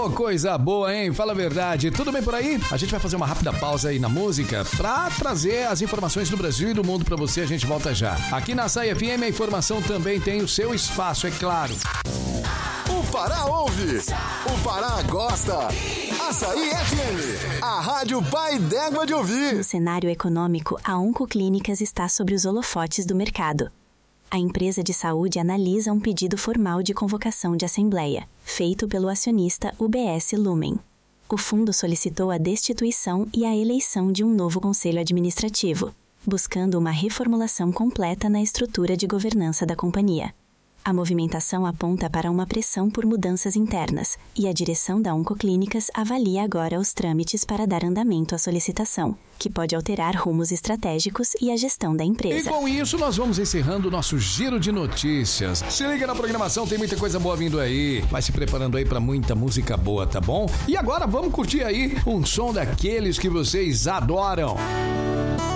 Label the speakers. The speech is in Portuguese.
Speaker 1: Ô, coisa boa, hein? Fala a verdade. Tudo bem por aí? A gente vai fazer uma rápida pausa aí na música pra trazer as informações do Brasil e do mundo pra você. A gente volta já. Aqui na Açaí FM a informação também tem o seu espaço, é claro.
Speaker 2: O Pará ouve, o Pará gosta. Açaí FM, a rádio pai d'égua de ouvir.
Speaker 3: No cenário econômico, a Oncoclínicas está sobre os holofotes do mercado. A empresa de saúde analisa um pedido formal de convocação de assembleia, feito pelo acionista UBS Lumen. O fundo solicitou a destituição e a eleição de um novo conselho administrativo, buscando uma reformulação completa na estrutura de governança da companhia. A movimentação aponta para uma pressão por mudanças internas, e a direção da Oncoclínicas avalia agora os trâmites para dar andamento à solicitação, que pode alterar rumos estratégicos e a gestão da empresa.
Speaker 1: E com isso nós vamos encerrando o nosso giro de notícias. Se liga na programação, tem muita coisa boa vindo aí. Vai se preparando aí para muita música boa, tá bom? E agora vamos curtir aí um som daqueles que vocês adoram.